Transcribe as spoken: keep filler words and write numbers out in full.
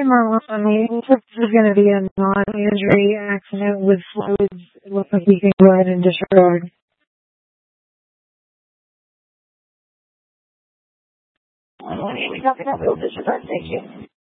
Hey, Marlon. It looks like this is going to be a non-injury accident with fluids. It looks like we can go ahead and disregard. I don't know. We're not going to be able to disregard. Thank you.